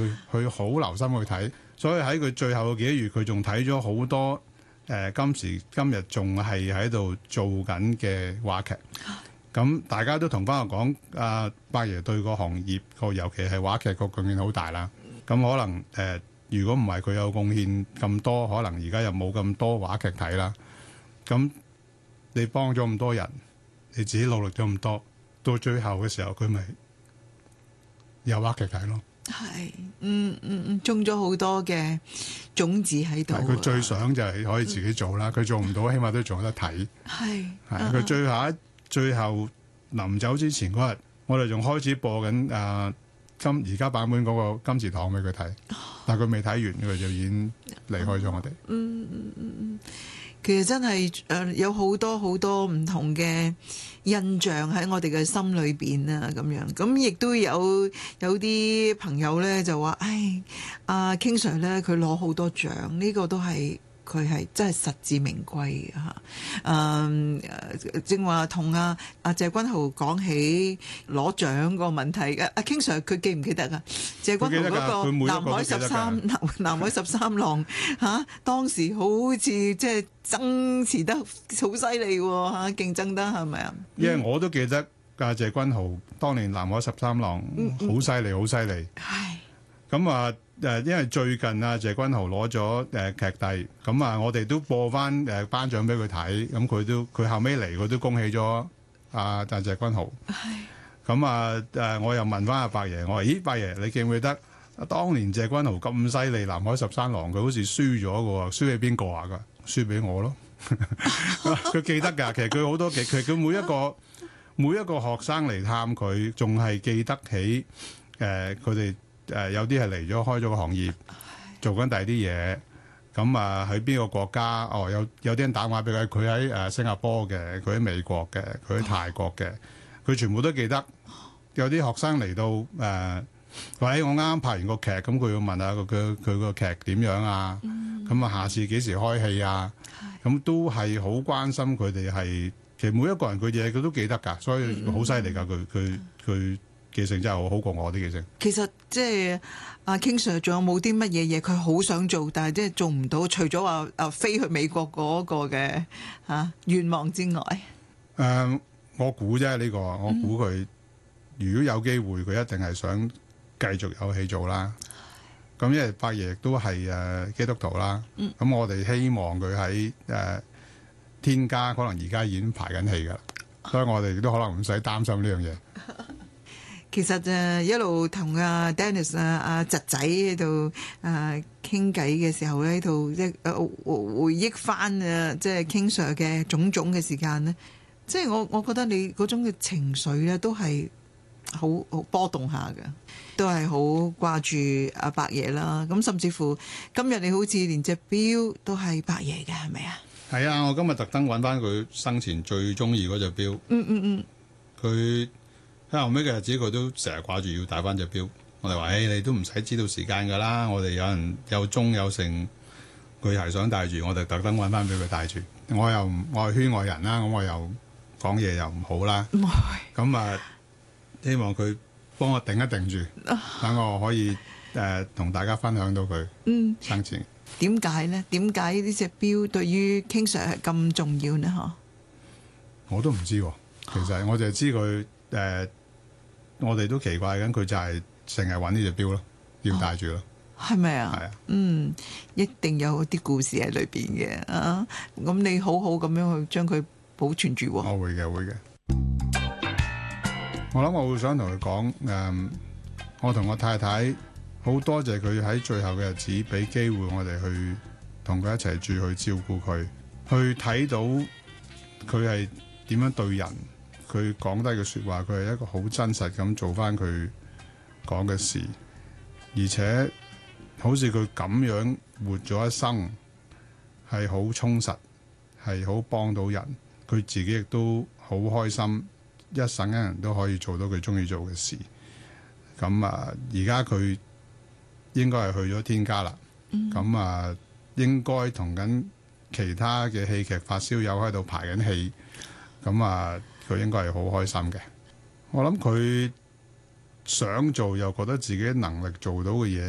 佢好留心去睇，所以喺佢最後嘅幾個月，佢仲睇咗好多今時今日仲係喺度做緊嘅話劇。咁大家都同翻我講，伯爺對個行業尤其係話劇個貢獻好大啦。咁可能如果唔係佢有貢獻咁多，可能而家又冇咁多話劇睇啦。咁你幫咗咁多人，你自己努力咗咁多，到最後嘅時候，佢咪有話劇睇咯。 係，種咗好多嘅種子喺度。 佢最想就係可以自己做啦，佢做唔到，起碼都做得睇。 係佢最後臨走之前嗰日，我哋仲開始播緊而家版本嗰個金祠堂俾佢睇，但係佢未睇完，佢就已經離開咗我哋。 其實真係有好多好多唔同嘅印象喺我哋嘅心裏邊啊，咁樣咁亦都有啲朋友咧就話，阿 King Sir 咧佢攞好多獎，呢個都係佢係真係實至名歸嘅嚇。正話同阿謝君豪講起攞獎個問題，阿 King Sir 佢記唔記得啊？謝君豪嗰個南海13郎嚇，當時好似即係爭持得好犀利喎嚇，競爭得係咪啊？ 因為我都記得謝君豪當年南海13郎好犀利，好犀利。 係咁因為最近謝君豪攞咗劇帝，咁我哋都播翻頒獎俾佢睇，咁佢後尾嚟，佢都恭喜咗謝君豪。咁我又問翻阿伯爺，我話：咦，伯爺你記唔記得當年謝君豪咁犀利，南海13郎佢好似輸咗嘅喎，輸俾邊個啊？佢輸俾我咯。佢記得㗎，其實佢好多其實佢每一個學生嚟探佢，仲係記得起佢哋。有啲係嚟咗開咗個行業，做緊第二啲嘢。咁喺邊個國家？有啲人打電話俾佢，佢喺新加坡嘅，佢喺美國嘅，佢喺泰國嘅，佢全部都記得。有啲學生嚟到話：我啱啱拍完個劇，咁佢要問下佢個劇點樣啊？咁下次幾時開戲啊？咁都係好關心佢哋係。其實每一個人佢嘢佢都記得㗎，所以好犀利㗎。佢記性真係好過我啲記性。 其實即係阿 King Sir 仲有冇啲乜嘢嘢佢好想做，但係即係做唔到，除咗話飛去美國嗰個嘅願望之外？ 我估啫呢個，我估佢如果有機會，佢一定係想繼續有戲做啦。咁因為伯爺都係基督徒啦，咁我哋希望佢喺天家可能而家已經排緊戲㗎啦，所以我哋都可能唔使擔心呢樣嘢。 其實一路同阿 Dennis 阿侄仔喺度傾偈嘅時候咧，喺度即係回憶翻即係 King Sir 嘅種種嘅時間咧，即係我覺得你嗰種嘅情緒咧都係好波動下嘅，都係好掛住阿伯爺啦。咁甚至乎今日你好似連隻錶都係伯爺嘅，係咪啊？ 係啊，我今日特登揾翻佢生前最中意嗰隻錶。佢喺後尾嘅日子，佢都成日掛住要戴翻隻錶。我哋話：你都唔使知道時間㗎啦。我哋有人有鐘有剩，佢係想戴住，我哋特登揾翻俾佢戴住。我係圈外人啦，咁我又講嘢又唔好啦。咁希望佢幫我定一定住，等我可以同大家分享到佢生前。 點解呢？點解呢隻錶對於 King Sir 係咁重要呢？ 我都唔知喎。其實我就係知佢我哋都奇怪緊，佢就係成日揾呢隻錶咯，要戴住咯。係咪啊？係啊。 一定有啲故事喺裏邊嘅啊！咁你好好咁樣去將佢保存住喎。 我會嘅，會嘅。我諗我會想同佢講，我同我太太好多謝佢喺最後嘅日子俾機會我哋去同佢一齊住，去照顧佢，去睇到佢係點樣對人，佢講低嘅說話，佢係一個好真實咁做翻佢講嘅事，而且好似佢咁樣活咗一生，係好充實，係好幫到人，佢自己亦都好開心，一生一人都可以做到佢中意做嘅事。咁而家佢應該係去咗天家啦。咁應該同緊其他嘅戲劇發燒友喺度排緊戲。咁佢應該係好開心嘅。我諗佢想做又覺得自己能力做到嘅嘢。